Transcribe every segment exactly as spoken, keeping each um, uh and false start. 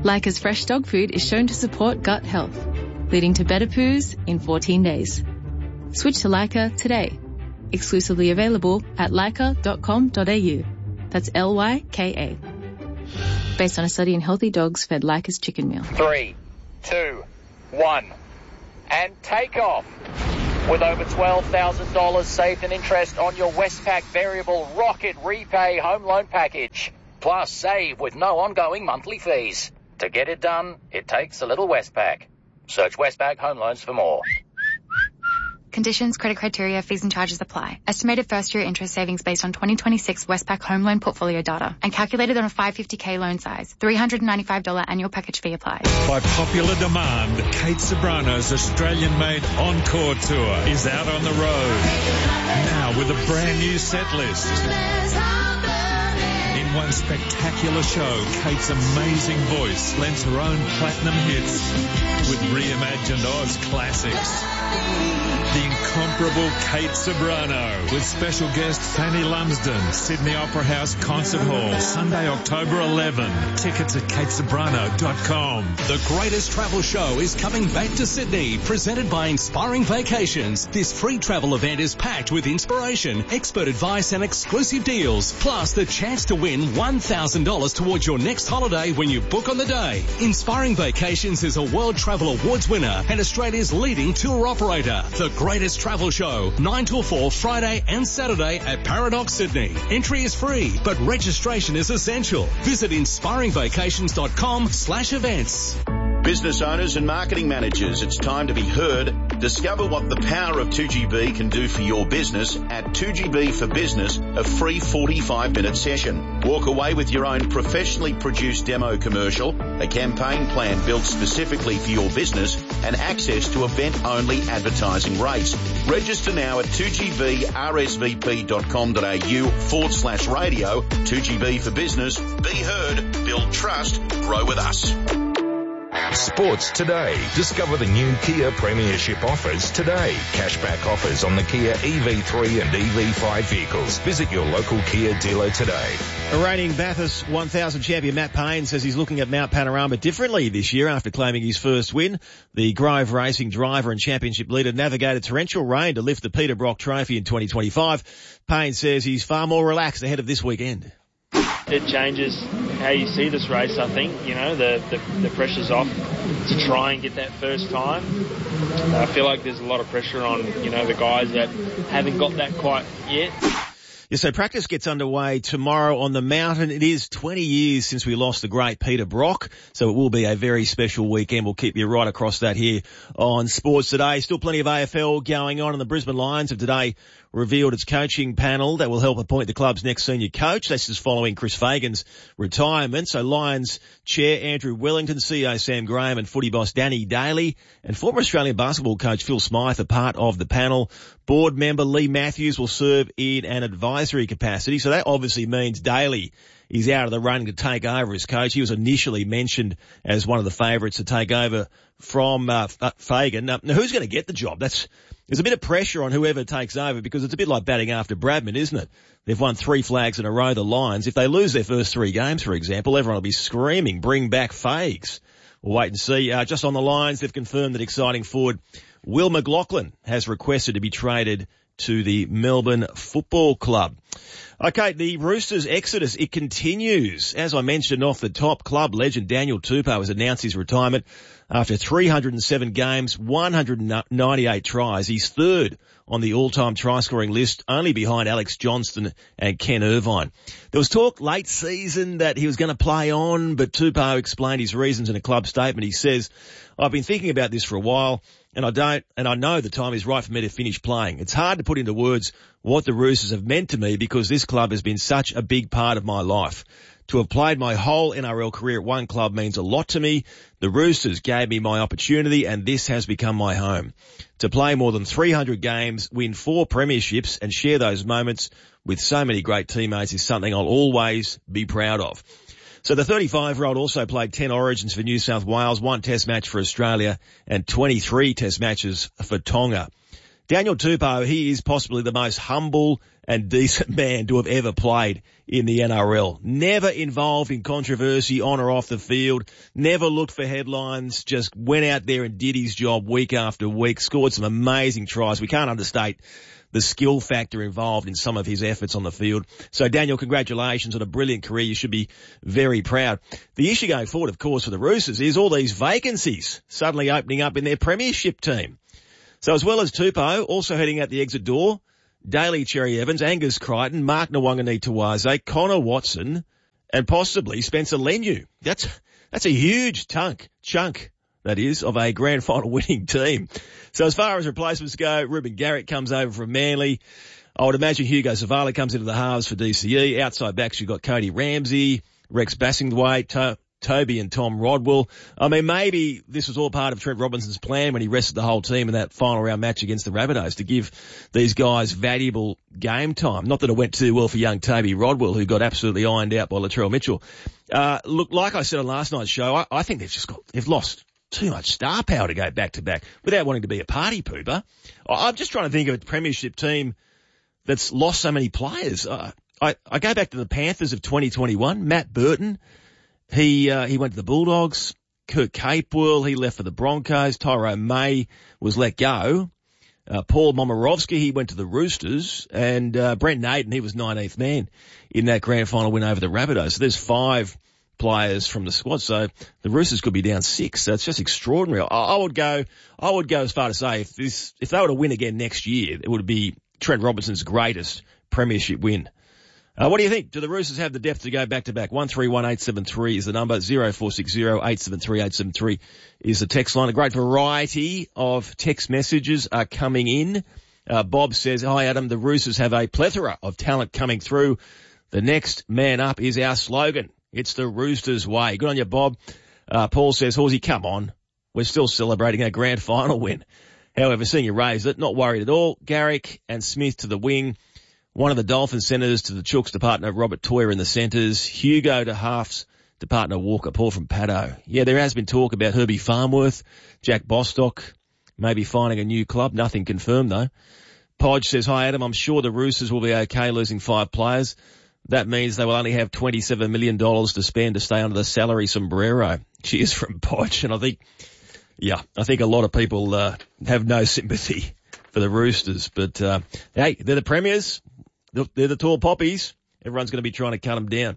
Leica's fresh dog food is shown to support gut health, leading to better poos in fourteen days. Switch to Leica today. Exclusively available at leica dot com dot a u. That's L Y K A. Based on a study in healthy dogs fed Leica's chicken meal. Three, two, one, and take off. With over twelve thousand dollars saved in interest on your Westpac Variable Rocket Repay Home Loan Package. Plus save with no ongoing monthly fees. To get it done, it takes a little Westpac. Search Westpac Home Loans for more. Conditions, credit criteria, fees and charges apply. Estimated first-year interest savings based on twenty twenty-six Westpac home loan portfolio data and calculated on a five hundred fifty thousand loan size. three hundred ninety-five dollars annual package fee applies. By popular demand, Kate Sobrano's Australian-made Encore Tour is out on the road. Now with a brand new set list. In one spectacular show, Kate's amazing voice lends her own platinum hits with reimagined Oz classics. The incomparable Kate Sobrano with special guest Fanny Lumsden, Sydney Opera House Concert Hall, Sunday, October eleventh. Tickets at kate sobrano dot com. The greatest travel show is coming back to Sydney, presented by Inspiring Vacations. This free travel event is packed with inspiration, expert advice and exclusive deals, plus the chance to win one thousand dollars towards your next holiday when you book on the day. Inspiring Vacations is a World Travel Awards winner and Australia's leading tour operator. The greatest travel show, nine till four, Friday and Saturday at Paradox Sydney. Entry is free, but registration is essential. Visit inspiring vacations dot com slash events. Business owners and marketing managers, it's time to be heard. Discover what the power of two G B can do for your business at two G B for Business, a free forty-five minute session. Walk away with your own professionally produced demo commercial, a campaign plan built specifically for your business, and access to event-only advertising rates. Register now at two G B R S V P dot com dot a u forward slash radio. two G B for Business. Be heard, build trust, grow with us. Sports today. Discover the new Kia Premiership offers today. Cashback offers on the Kia E V three and E V five vehicles. Visit your local Kia dealer today. A reigning Bathurst one thousand champion Matt Payne says he's looking at Mount Panorama differently this year after claiming his first win. The Grove Racing driver and championship leader navigated torrential rain to lift the Peter Brock Trophy in twenty twenty-five. Payne says he's far more relaxed ahead of this weekend. It changes how you see this race, I think. You know, the, the, the pressure's off to try and get that first time. I feel like there's a lot of pressure on, you know, the guys that haven't got that quite yet. Yeah, so practice gets underway tomorrow on the mountain. It is twenty years since we lost the great Peter Brock, so it will be a very special weekend. We'll keep you right across that here on Sports Today. Still plenty of A F L going on, and the Brisbane Lions have today revealed its coaching panel that will help appoint the club's next senior coach. This is following Chris Fagan's retirement. So Lions chair Andrew Wellington, C E O Sam Graham and footy boss Danny Daly and former Australian basketball coach Phil Smythe are part of the panel. Board member Lee Matthews will serve in an advisory capacity. So that obviously means Daly is out of the running to take over as coach. He was initially mentioned as one of the favourites to take over from uh, Fagan. Now, who's going to get the job? That's There's a bit of pressure on whoever takes over because it's a bit like batting after Bradman, isn't it? They've won three flags in a row, the Lions. If they lose their first three games, for example, everyone will be screaming, bring back Fags. We'll wait and see. Uh, just on the Lions, they've confirmed that exciting forward Will McLaughlin has requested to be traded to the Melbourne Football Club. Okay, the Roosters exodus, it continues. As I mentioned off the top, club legend Daniel Tupou has announced his retirement after three hundred seven games, one hundred ninety-eight tries. He's third on the all-time try-scoring list, only behind Alex Johnston and Ken Irvine. There was talk late season that he was going to play on, but Tupou explained his reasons in a club statement. He says, I've been thinking about this for a while, and I don't, and I know the time is right for me to finish playing. It's hard to put into words what the Roosters have meant to me because this club has been such a big part of my life. To have played my whole N R L career at one club means a lot to me. The Roosters gave me my opportunity and this has become my home. To play more than three hundred games, win four premierships and share those moments with so many great teammates is something I'll always be proud of. So the thirty-five-year-old also played ten Origins for New South Wales, one Test match for Australia and twenty-three Test matches for Tonga. Daniel Tupou, he is possibly the most humble and decent man to have ever played in the N R L. Never involved in controversy on or off the field, never looked for headlines, just went out there and did his job week after week, scored some amazing tries. We can't understate the skill factor involved in some of his efforts on the field. So Daniel, congratulations on a brilliant career. You should be very proud. The issue going forward, of course, for the Roosters is all these vacancies suddenly opening up in their premiership team. So as well as Tupou, also heading out the exit door, Daly Cherry-Evans, Angus Crichton, Mark Nawangani-Tawaze, Connor Watson, and possibly Spencer Leniu. That's, that's a huge chunk, chunk, that is, of a grand final winning team. So as far as replacements go, Ruben Garrick comes over from Manly. I would imagine Hugo Savala comes into the halves for D C E. Outside backs, you've got Cody Ramsey, Rex Bassingthwaite, to- Toby and Tom Rodwell. I mean, maybe this was all part of Trent Robinson's plan when he rested the whole team in that final round match against the Rabbitohs to give these guys valuable game time. Not that it went too well for young Toby Rodwell, who got absolutely ironed out by Latrell Mitchell. Uh, look, like I said on last night's show, I, I think they've just got, they've lost too much star power to go back to back without wanting to be a party pooper. I'm just trying to think of a premiership team that's lost so many players. Uh, I, I go back to the Panthers of twenty twenty-one, Matt Burton. He, uh, he went to the Bulldogs. Kurt Capewell, he left for the Broncos. Tyrone May was let go. Uh, Paul Momirovski, he went to the Roosters. And, uh, Brent Naden, he was nineteenth man in that grand final win over the Rabbitohs. So there's five players from the squad. So the Roosters could be down six. That's just extraordinary. I, I would go, I would go as far to say if this, if they were to win again next year, it would be Trent Robinson's greatest premiership win. Uh, what do you think? Do the Roosters have the depth to go back-to-back? one three one eight seven three is the number. zero four six zero eight seven three eight seven three is the text line. A great variety of text messages are coming in. Uh, Bob says, hi, Adam. The Roosters have a plethora of talent coming through. The next man up is our slogan. It's the Roosters way. Good on you, Bob. Uh, Paul says, Horsey, come on. We're still celebrating a grand final win. However, seeing you raise it, not worried at all. Garrick and Smith to the wing. One of the Dolphin centres to the Chooks to partner Robert Toyer in the centres. Hugo to halves to partner Walker. Paul from Paddo. Yeah, there has been talk about Herbie Farmworth, Jack Bostock, maybe finding a new club. Nothing confirmed though. Podge says, hi Adam, I'm sure the Roosters will be okay losing five players. That means they will only have twenty-seven million dollars to spend to stay under the salary sombrero. Cheers from Podge. And I think, yeah, I think a lot of people uh, have no sympathy for the Roosters. But, uh, hey, they're the premiers. They're the tall poppies. Everyone's going to be trying to cut them down.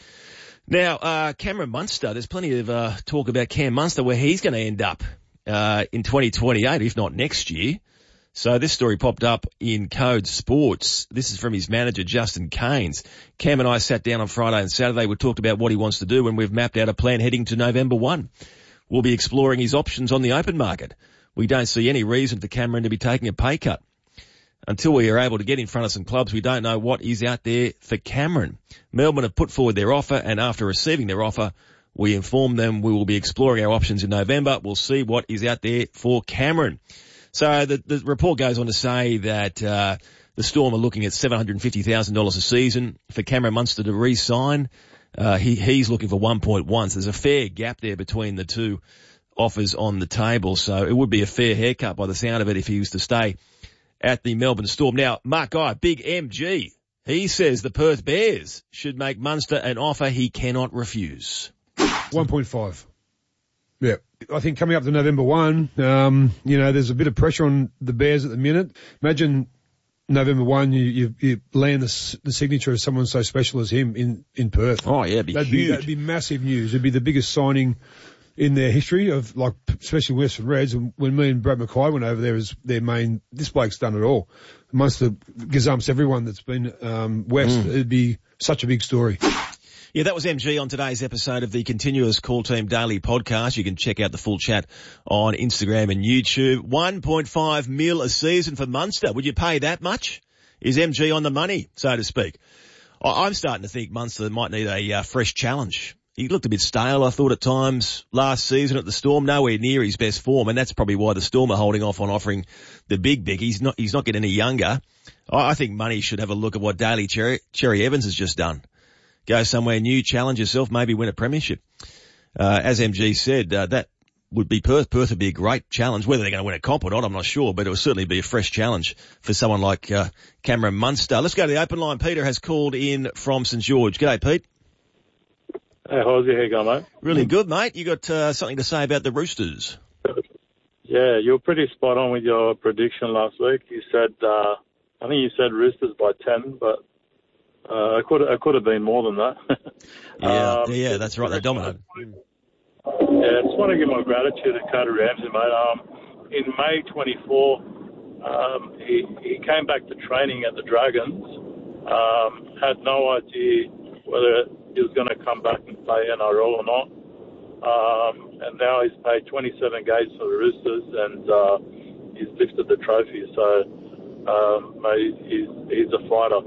Now, uh, Cameron Munster, there's plenty of uh, talk about Cam Munster, where he's going to end up uh, in twenty twenty-eight, if not next year. So this story popped up in Code Sports. This is from his manager, Justin Keynes. Cam and I sat down on Friday and Saturday. We talked about what he wants to do, and we've mapped out a plan heading to November first. We'll be exploring his options on the open market. We don't see any reason for Cameron to be taking a pay cut. Until we are able to get in front of some clubs, we don't know what is out there for Cameron. Melbourne have put forward their offer, and after receiving their offer, we informed them we will be exploring our options in November. We'll see what is out there for Cameron. So the, the report goes on to say that uh the Storm are looking at seven hundred fifty thousand dollars a season for Cameron Munster to re-sign. Uh, he, he's looking for one point one, so there's a fair gap there between the two offers on the table. So it would be a fair haircut by the sound of it if he was to stay at the Melbourne Storm. Now, Mark Guy, big M G, he says the Perth Bears should make Munster an offer he cannot refuse. one point five. Yeah. I think coming up to November first, um, you know, there's a bit of pressure on the Bears at the minute. Imagine November first, you, you, you land the, the signature of someone so special as him in, in Perth. Oh, yeah, it'd be that'd huge. Be, that'd be massive news. It'd be the biggest signing in their history of, like, especially Western Reds. And when me and Brad Mackay went over there as their main, this bloke's done it all. Amongst the gazumps, everyone that's been, um, west, mm. it'd be such a big story. Yeah, that was M G on today's episode of the Continuous Call Team Daily Podcast. You can check out the full chat on Instagram and YouTube. one point five mil a season for Munster. Would you pay that much? Is M G on the money, so to speak? I'm starting to think Munster might need a uh, fresh challenge. He looked a bit stale, I thought, at times last season at the Storm, nowhere near his best form, and that's probably why the Storm are holding off on offering the big big. He's not, he's not getting any younger. I think Money should have a look at what Daly Cherry, Cherry Evans has just done. Go somewhere new, challenge yourself, maybe win a premiership. Uh, as M G said, uh, that would be Perth. Perth would be a great challenge. Whether they're going to win a comp or not, I'm not sure, but it will certainly be a fresh challenge for someone like uh, Cameron Munster. Let's go to the open line. Peter has called in from St George. G'day, Pete. Hey, how's your hair going, mate? Really good, mate. You got uh, something to say about the Roosters? Yeah, you were pretty spot on with your prediction last week. You said, uh, I think you said Roosters by ten, but uh, it could it could have been more than that. yeah, um, yeah, that's right. They dominated. Yeah, I just want to give my gratitude to Cody Ramsey, mate. Um, in May twenty-four, um, he he came back to training at the Dragons. Um, had no idea whether he was going to come back and play N R L or not. Um, and now he's played twenty-seven games for the Roosters, and uh, he's lifted the trophy. So, um, mate, he's, he's a fighter.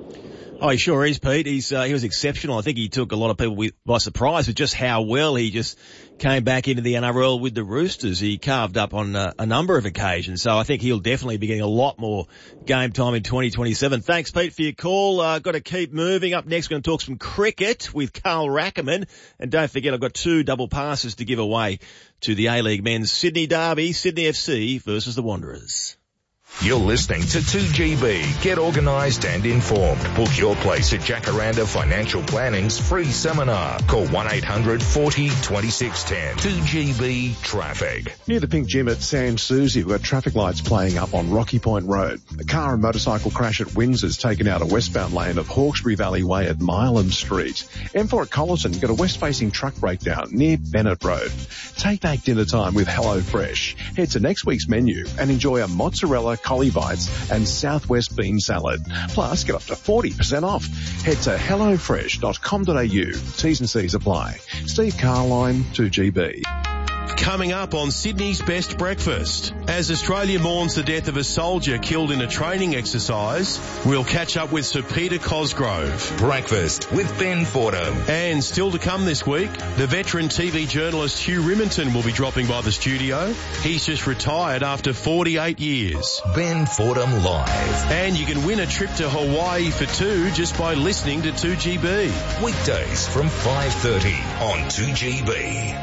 Oh, he sure is, Pete. He's uh, he was exceptional. I think he took a lot of people with, by surprise with just how well he just came back into the N R L with the Roosters. He carved up on uh, a number of occasions, so I think he'll definitely be getting a lot more game time in twenty twenty-seven. Thanks, Pete, for your call. Uh, got to keep moving. Up next, we're going to talk some cricket with Carl Rackerman. And don't forget, I've got two double passes to give away to the A-League Men's Sydney Derby, Sydney F C versus the Wanderers. You're listening to two G B. Get organised and informed. Book your place at Jacaranda Financial Planning's free seminar. Call one eight hundred forty twenty-six ten. two G B Traffic. Near the Pink Gym at San Susie, we've got traffic lights playing up on Rocky Point Road. A car and motorcycle crash at Windsor's taken out a westbound lane of Hawkesbury Valley Way at Milam Street. M four at Collerton got a west-facing truck breakdown near Bennett Road. Take back dinner time with HelloFresh. Head to next week's menu and enjoy a mozzarella collie bites and Southwest bean salad. Plus, get up to forty percent off. Head to hello fresh dot com dot a u. T's and C's apply. Steve Carline, two G B. Coming up on Sydney's Best Breakfast. As Australia mourns the death of a soldier killed in a training exercise, we'll catch up with Sir Peter Cosgrove. Breakfast with Ben Fordham. And still to come this week, the veteran T V journalist Hugh Riminton will be dropping by the studio. He's just retired after forty-eight years. Ben Fordham Live. And you can win a trip to Hawaii for two just by listening to two G B. Weekdays from five thirty on two G B.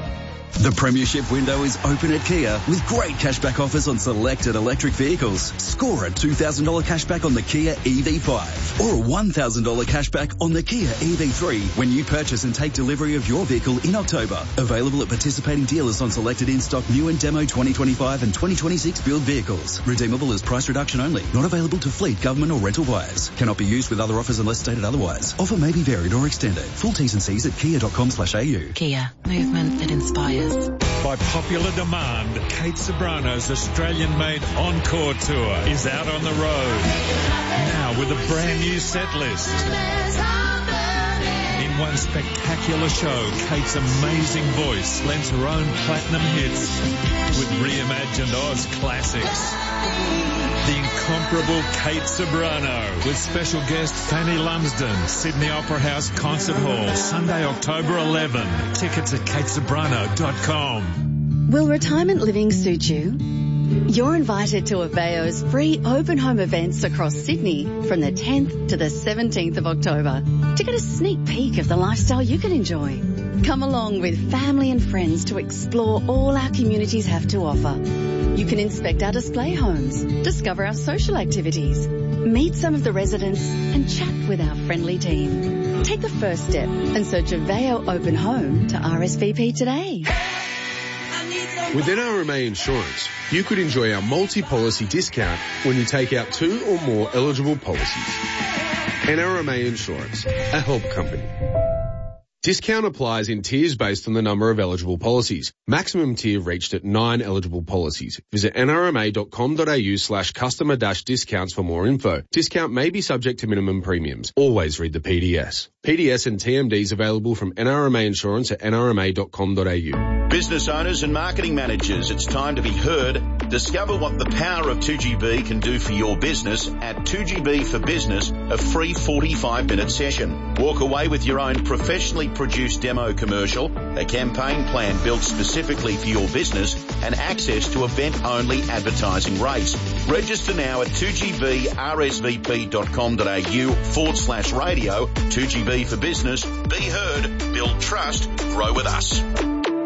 The Premiership window is open at Kia with great cashback offers on selected electric vehicles. Score a two thousand dollars cashback on the Kia E V five or a one thousand dollars cashback on the Kia E V three when you purchase and take delivery of your vehicle in October. Available at participating dealers on selected in-stock new and demo twenty twenty-five and twenty twenty-six build vehicles. Redeemable as price reduction only. Not available to fleet, government or rental buyers. Cannot be used with other offers unless stated otherwise. Offer may be varied or extended. Full T's and C's at kia dot com slash a u. Kia. Movement that inspires. By popular demand, Kate Sobrano's Australian-made Encore Tour is out on the road. Now with a brand new set list. In one spectacular show, Kate's amazing voice lends her own platinum hits with reimagined Oz classics. The incomparable Kate Sobrano with special guest Fanny Lumsden, Sydney Opera House Concert Hall, Sunday, October eleventh. Tickets at kate sobrano dot com. Will retirement living suit you? You're invited to Aveo's free open home events across Sydney from the tenth to the seventeenth of October to get a sneak peek of the lifestyle you can enjoy. Come along with family and friends to explore all our communities have to offer. You can inspect our display homes, discover our social activities, meet some of the residents and chat with our friendly team. Take the first step and search Aveo Open Home to R S V P today. With N R M A Insurance, you could enjoy our multi-policy discount when you take out two or more eligible policies. N R M A Insurance, a help company. Discount applies in tiers based on the number of eligible policies. Maximum tier reached at nine eligible policies. Visit n r m a dot com dot a u slash customer dash discounts for more info. Discount may be subject to minimum premiums. Always read the P D S. P D S and T M Ds available from N R M A Insurance at n r m a dot com dot a u. Business owners and marketing managers, it's time to be heard. Discover what the power of two G B can do for your business at two G B for Business, a free forty-five minute session. Walk away with your own professionally produced demo commercial, a campaign plan built specifically for your business, and access to event-only advertising rates. Register now at two G B r s v p dot com dot a u forward slash radio. two G B for Business. Be heard, build trust, grow with us.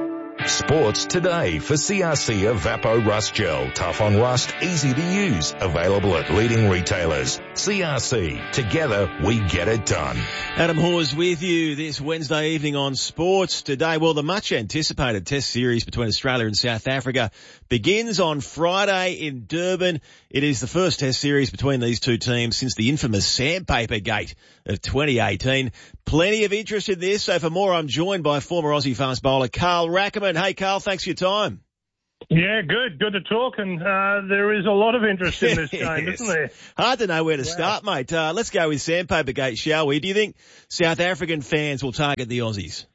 Sports Today for C R C Evapo Rust Gel. Tough on rust, easy to use. Available at leading retailers. C R C. Together, we get it done. Adam Hawes with you this Wednesday evening on Sports Today. Well, the much anticipated test series between Australia and South Africa begins on Friday in Durban. It is the first test series between these two teams since the infamous Sandpaper Gate of twenty eighteen. Plenty of interest in this. So for more, I'm joined by former Aussie fast bowler Carl Rackemann. Hey, Carl, thanks for your time. Yeah, good. Good to talk. And uh, there is a lot of interest in this game, Yes. isn't there? Hard to know where to start, mate. Uh, let's go with Sandpaper Gate, shall we? Do you think South African fans will target the Aussies?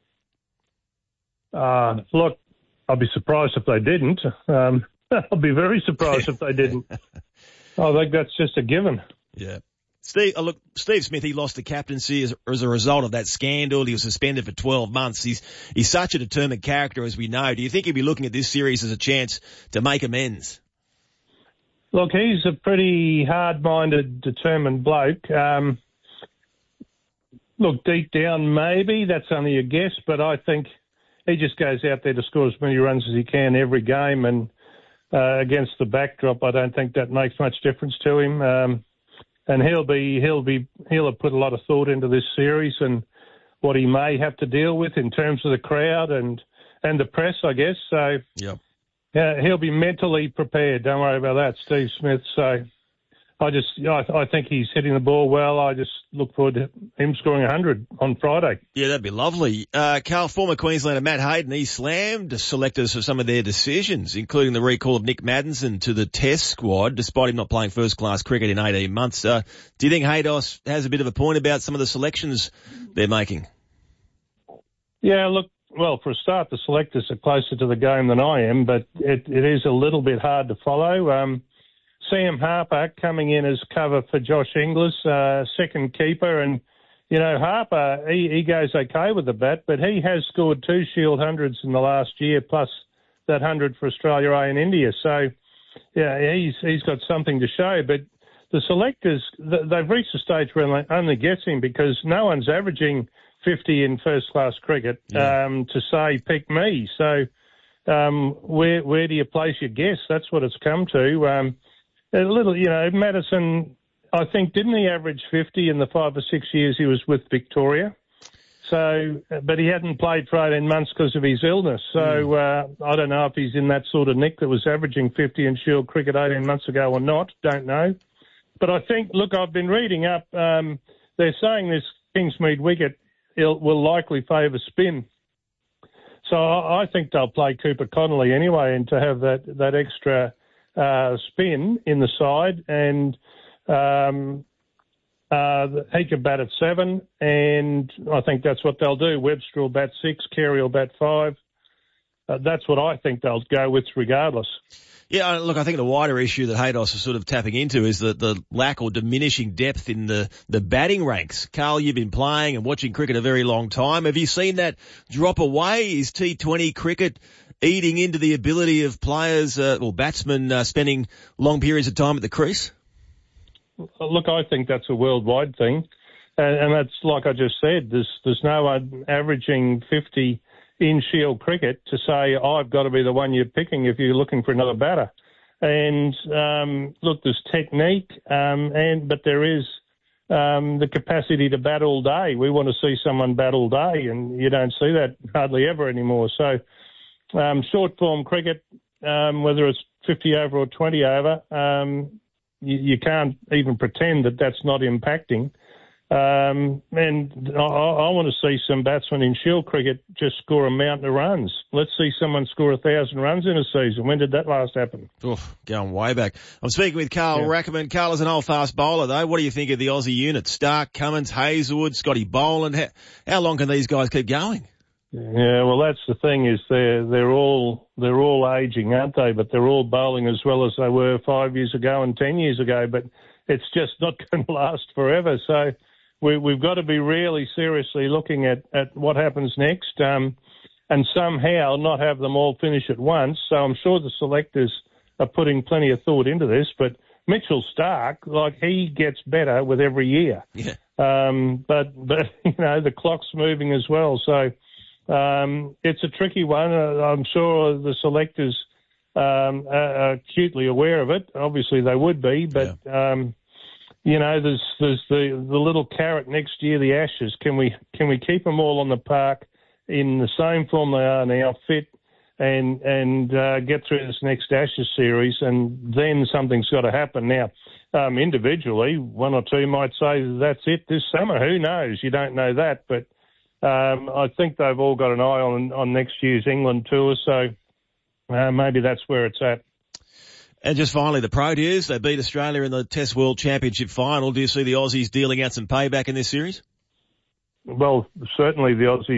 Uh, look, I'll be surprised if they didn't. Um, I'll be very surprised if they didn't. I think that's just a given. Yeah. Steve, uh, look, Steve Smith, he lost the captaincy as, as a result of that scandal. He was suspended for twelve months. He's, he's such a determined character, as we know. Do you think he'd be looking at this series as a chance to make amends? Look, he's a pretty hard-minded, determined bloke. Um, look, deep down, maybe that's only a guess, but I think he just goes out there to score as many runs as he can every game, and uh, against the backdrop, I don't think that makes much difference to him. Um, and he'll be he'll be he'll have put a lot of thought into this series and what he may have to deal with in terms of the crowd and and the press, I guess. So yep. yeah, he'll be mentally prepared. Don't worry about that, Steve Smith. So I just, I, I think he's hitting the ball well. I just look forward to him scoring one hundred on Friday. Yeah, that'd be lovely. Uh, Carl, former Queenslander Matt Hayden, he slammed selectors for some of their decisions, including the recall of Nick Maddinson to the Test squad, despite him not playing first-class cricket in eighteen months. Uh, do you think Haydos has a bit of a point about some of the selections they're making? Yeah, look, well, for a start, the selectors are closer to the game than I am, but it, it is a little bit hard to follow. Um, Sam Harper coming in as cover for Josh Inglis, uh, second keeper. And, you know, Harper, he, he goes okay with the bat, but he has scored two Shield hundreds in the last year, plus that hundred for Australia A and India. So, yeah, he's he's got something to show. But the selectors, they've reached a stage where they're only guessing because no one's averaging fifty in first-class cricket yeah. um, to say, pick me. So um, where where do you place your guess? That's what it's come to. Um, A little, you know, Madison, I think, didn't he average fifty in the five or six years he was with Victoria? So, but he hadn't played for eighteen months because of his illness. So mm. uh, I don't know if he's in that sort of nick that was averaging fifty in Shield cricket eighteen months ago or not. Don't know. But I think, look, I've been reading up. Um, they're saying this Kingsmead wicket will likely favour spin. So I think they'll play Cooper Connolly anyway, and to have that, that extra Uh, spin in the side, and um, uh, he can bat at seven, and I think that's what they'll do. Webster will bat six, Carey will bat five. Uh, that's what I think they'll go with regardless. Yeah, look, I think the wider issue that Haydos is sort of tapping into is the, the lack or diminishing depth in the, the batting ranks. Carl, you've been playing and watching cricket a very long time. Have you seen that drop away? Is T twenty cricket eating into the ability of players uh, or batsmen uh, spending long periods of time at the crease? Look, I think that's a worldwide thing. And, and that's like I just said, there's, there's no one averaging fifty in Shield cricket to say, I've got to be the one you're picking if you're looking for another batter. And um, look, there's technique, um, and but there is um, the capacity to bat all day. We want to see someone bat all day, and you don't see that hardly ever anymore. So um, short form cricket, um, whether it's fifty over or twenty over, um, you, you can't even pretend that that's not impacting. Um, and I, I want to see some batsmen in Shield cricket just score a mountain of runs. Let's see someone score a thousand runs in a season. When did that last happen? Oof, going way back. I'm speaking with Carl yeah. Rackemann. Carl is an old fast bowler, though. What do you think of the Aussie unit? Stark, Cummins, Hazelwood, Scotty Boland. How, how long can these guys keep going? Yeah, well, that's the thing is they're they're all they're all aging, aren't they? But they're all bowling as well as they were five years ago and ten years ago. But it's just not going to last forever. So we, we've got to be really seriously looking at, at what happens next, um, and somehow not have them all finish at once. So I'm sure the selectors are putting plenty of thought into this. But Mitchell Stark, like he gets better with every year. Yeah. Um, but but you know the clock's moving as well. So. um, it's a tricky one. Uh, I'm sure the selectors um, are acutely aware of it. Obviously, they would be, but yeah. um, you know, there's there's the the little carrot next year, the Ashes. Can we can we keep them all on the park in the same form they are now, fit, and and uh, get through this next Ashes series, and then something's got to happen. Now, um, individually, one or two might say that's it this summer. Who knows? You don't know that, but um, I think they've all got an eye on on next year's England tour, so uh, maybe that's where it's at. And just finally, the Proteas, they beat Australia in the Test World Championship final. Do you see the Aussies dealing out some payback in this series? Well, certainly the Aussies